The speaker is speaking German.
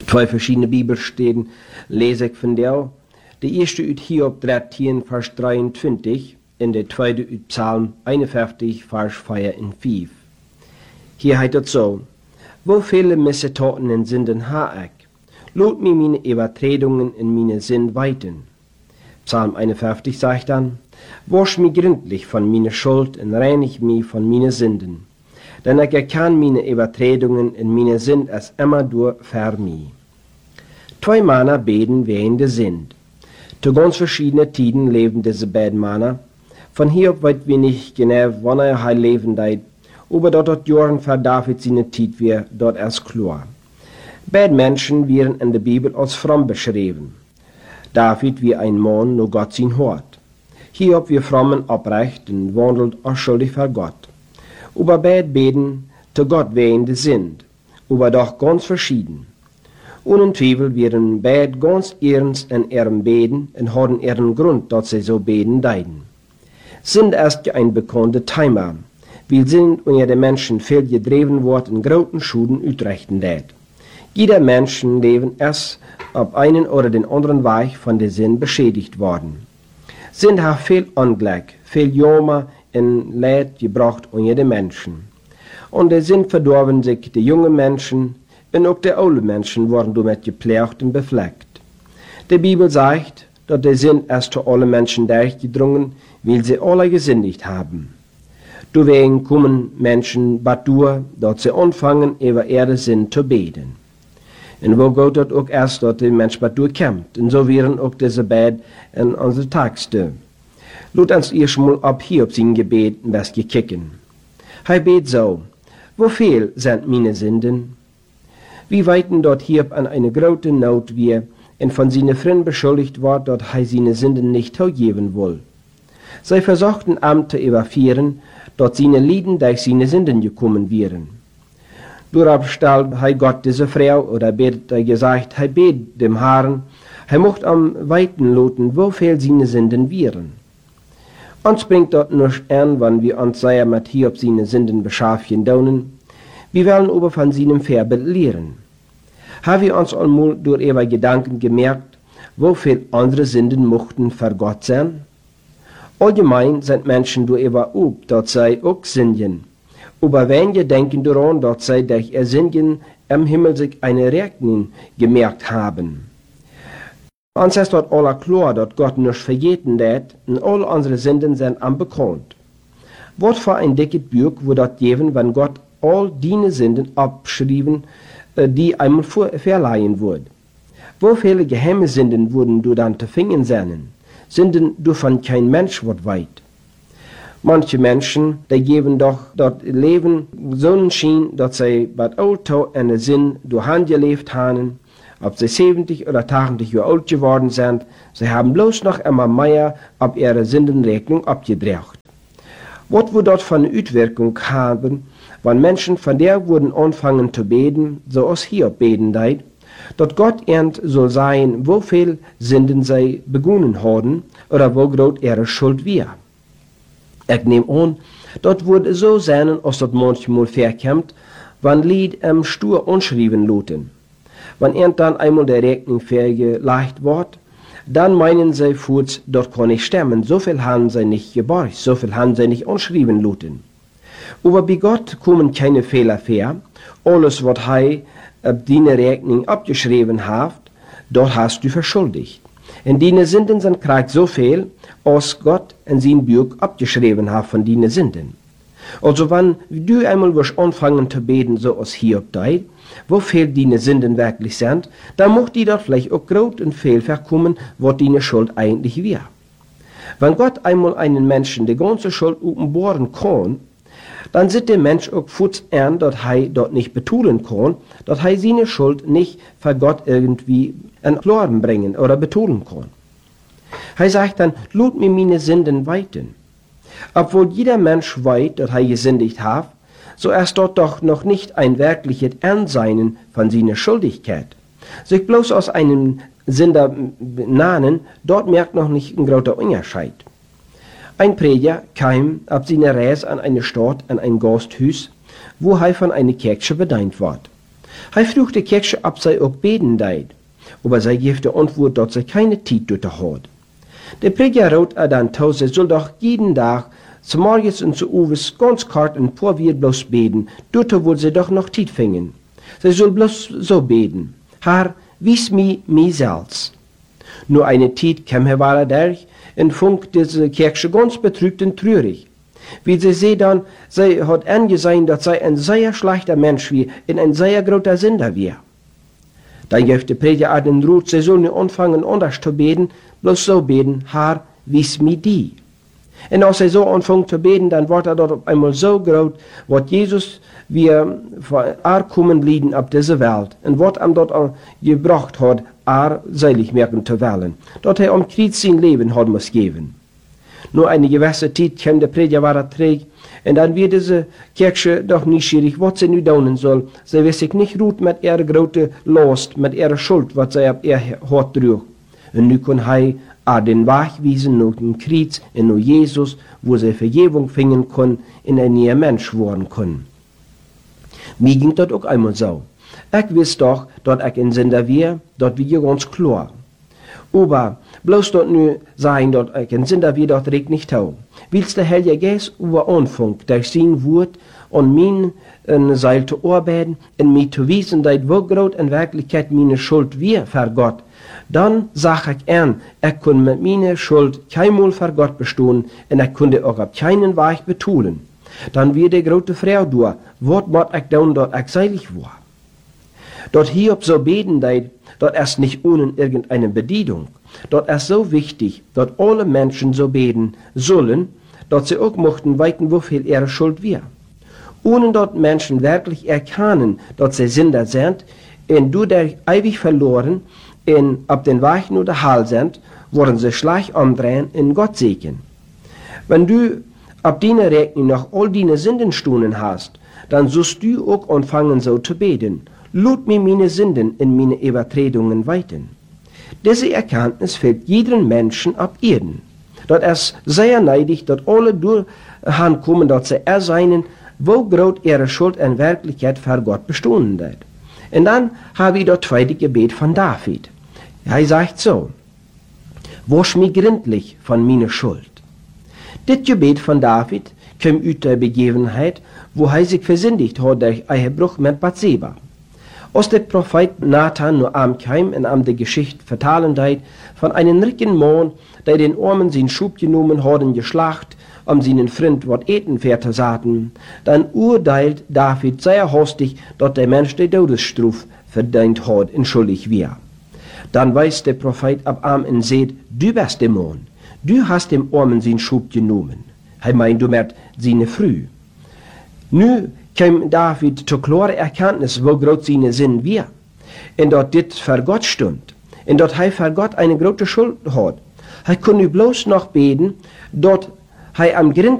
Zwei verschiedene Bibelstellen lese ich von der. Die erste uit Hiob 13, Vers 23 und der zweite uit Psalm 51, Vers 4 und 5. Hier heißt es so: Wo viele Missetaten und Sünden ha ich, lot mir meine Übertretungen in meine Sinn weiten. Psalm 51 sagt dann: Wasch mich gründlich von meiner Schuld und reinig mich von meinen Sünden. Denn ich erkann meine Übertretungen und meine Sünd als immer durch für mich. Zwei Männer beten während der Sünd. Zu ganz verschiedenen Tiden leben diese beiden Männer. Von hier weit wir nicht genau, wann er leben deit, aber dort Jahren für David seine Tid wir dort erst klar. Beide Menschen werden in der Bibel als fromm beschrieben. David wie ein Mann, nur Gott sein Hort. Hiob wie frommen abrecht und wandelt unschuldig vor Gott. Aber beide beten zu Gott während der Sünd, aber doch ganz verschieden. Ohne Zweifel werden beide ganz ernst in ihrem Beten und haben ihren Grund, dass sie so beten deiden. Sind erst ein bekannter Thema, weil sind unter den Menschen viel gedreven wird in großen Schuden utrechten lädt. Jeder Mensch leben erst auf einen oder den anderen Weg von der Sinn beschädigt worden. Sind hat viel Unglück, viel Jammer und Leid gebracht unter den Menschen. Und der Sinn verdorben sich die jungen Menschen, und auch die alten Menschen wurden damit geprägt und befleckt. Die Bibel sagt, dass der Sinn erst zu allen Menschen durchgedrungen, weil sie alle gesündigt haben. Deswegen kommen Menschen badur, dass sie anfangen, über ihre Sinn zu beten. Und wo geht das auch erst, dass der Mensch badur kämpft. Und so wären auch diese beiden in unsere Texte. Lass uns erst mal ab hier auf sein Gebet ein bisschen kicken. Er bet so: Wo viel sind meine Sünden? Wir weiten dort hier an eine große Not wir und von seinen Freunden beschuldigt wird, dass er seine Sünden nicht zugeben will. Sie versuchten Amt zu überführen, dass seine Lieden durch seine Sünden gekommen wären. Darauf stellt Gott diese Frau oder betet gesagt, bet dem Herrn, mocht am Weiten loten, wo viel seine Sünden wären. Uns bringt dort nicht an, wenn wir uns sehr mit Hiob seine Sünden beschaffen daunen. Wir wollen aber von seinem Vorbild lehren. Haben wir uns einmal durch ihre Gedanken gemerkt, wo viel andere Sünden mochten für Gott sein? Allgemein sind Menschen durch ihre Ob, dass sie auch sündigen. Aber wenige denken daran, dass sie durch ihr Sündigen im Himmel sich eine Rechnung gemerkt haben. Uns ist dort alle klar, dass Gott nicht vergeten wird, und alle unsere Sünden sind unbekannt. Was für ein dickes Buch würde das geben, wenn Gott all deine Sünden abschrieben, die einmal verleihen wurden? Wo viele geheime Sünden wurden du dann zu finden sein? Sünden, wovon kein Mensch wird weit. Manche Menschen, die geben doch das Leben so einen Schein, dass sie bei Alter in der Sinn durch Hand gelebt haben, ob sie 70 oder 80 Jahre alt geworden sind, sie haben bloß noch immer mehr auf ihre Sündenrechnung abgebracht. Was wird dort von Auswirkung haben, wenn Menschen von der wurden anfangen zu beten, so als Hiob beten deit, dass Gott ernt soll sein, wo viel Sünden sie begonnen haben oder wo groß ihre Schuld war. Ich nehme an, dort würde so sein, als das manchmal vorkommt, wenn Lied stur anschreiben loten. Wenn dann einmal der Rechnung vergelegt wird, dann meinen sie kurz, dort kann ich stemmen, so viel haben sie nicht geborgt, so viel haben sie nicht anschreiben loten. Aber bei Gott kommen keine Fehler vor, alles was auf deine Rechnung abgeschrieben hat, dort hast du verschuldigt. Und deine Sünden sind gerade so viel, als Gott in sein Buch abgeschrieben hat von deinen Sünden. Also wenn du einmal wirst anfangen zu beten, so als Hiob deit, wo viel deine Sünden wirklich sind, dann muss die dort vielleicht auch groß und viel verkommen, was deine Schuld eigentlich wäre. Wenn Gott einmal einen Menschen die ganze Schuld offenbaren kann, dann sieht der Mensch auch kurz an, dass er dort nicht betulen kann, dass er seine Schuld nicht für Gott irgendwie in Klaren bringen oder betulen kann. Er sagt dann, lot mir meine Sünden weiten. Obwohl jeder Mensch weiß, dass er gesündigt hat, so ist dort doch noch nicht ein wirkliches Ernstsein von seiner Schuldigkeit. Sich bloß aus einem Sünder nahen, dort merkt noch nicht ein großer Unterschied. Ein Prediger kam auf seiner Reise an eine Stadt, an ein Gasthus, wo er von einer Kirche bedient wird. Hij vroeg de Kirche, ob sie auch beten deed, aber sie geeft de antwoord dat sie keine Zeit dort hat. Der Prediger rot dann toe, sie soll doch jeden Tag, zu morgens und zu uwes, ganz kort ein paar wir bloß beten, dort wo sie doch noch Zeit fingen. Sie soll bloß so beten. Herr, wies mi selbst. Nur eine Zeit kam Herr Wahler durch, und fand diese Kirche ganz betrübt und traurig. Wie sie seh dann, sie hat angesehen, dass sie ein sehr schlechter Mensch wie und ein sehr großer Sünder wie. Dann gab der Prediger den Rut, sie sollen nicht anfangen, anders zu beten, bloß so beten, Herr, wies mi die. Und als sie so anfangen zu beten, dann wird dort auf einmal so groß, was Jesus wir kommen lieden auf diese Welt und was ihm dort gebracht hat, selig merken zu wollen, dass er am Kreuz sein Leben hat muss geben. Nur eine gewisse Zeit kam der Prediger war träg, und dann wird diese Kirche doch neugierig, was sie nu tun soll. Sie weiß sich nicht gut mit ihrer großen Last, mit ihrer Schuld, was sie auf ihr Hort trug. Und nu kann er den Weg wiesen nach dem Kreuz und nach Jesus, wo sie Vergebung finden können und ein neuer Mensch werden können. Mir ging das auch einmal so. Ich weiß doch, dass ich ein Sünder wäre, das wie ganz klar. Aber bloß dort nu sagen, dass ich ein Sünder wäre, das regt nicht tau. Willst der Heilige Geist über Anfang durch sein Wort und mein Seil zu arbeiten und mir zu wissen, dass wo groß in Wirklichkeit meine Schuld wäre für Gott, dann sag ich ich kann mit meiner Schuld keinmal für Gott bestehen und ich könnte auch auf keinen Weg betulen. Dann wird die große Frau durch, was muss ich tun, dass ich seilig war. Dort Hiob so beten, dort ist nicht ohne irgendeine Bedienung. Dort ist so wichtig, dass alle Menschen so beten sollen, dass sie auch möchten weiten, wofür ihre Schuld wäre. Ohne dort Menschen wirklich erkennen, dass sie Sünder sind, und du der ewig verloren, und auf den Weg nur der Hall sind, wollen sie schlecht umdrehen in Gott segnen. Wenn du ab deiner Rechnung noch all deine Sündenstunden hast, dann sollst du auch anfangen so zu beten. Lud mir meine Sünden in meine Übertretungen weiten. Diese Erkenntnis fehlt jedem Menschen ab Erden. Dort ist sehr neidig, dass alle durchkommen, dass sie erseinen, wo groß ihre Schuld in Wirklichkeit für Gott bestanden hat. Und dann habe ich das zweite Gebet von David. Er sagt so: Wasch mich gründlich von meiner Schuld. Das Gebet von David kam aus der Begebenheit, wo er sich versündigt hat durch einen Bruch mit Bathseba. Als der Prophet Nathan nur kam und die Geschichte vertalen hat von einem reichen Mann, der den Armen seinen Schub genommen hat und geschlacht, seinen Freund was eten fertig saten, dann urteilt David sehr hastig, dass der Mensch die Todesstrafe verdient hat und schuldig war. Dann weist der Prophet ab und sagt: Du bist der Mann, du hast dem Armen seinen Schub genommen. Er meint damit seine Früh. Nu kam David zur klaren Erkenntnis, wo groß seine Sinn war, und dass dit für Gott stund, und dass er für Gott eine große Schuld hat. Er konnte bloß noch beten, dass er am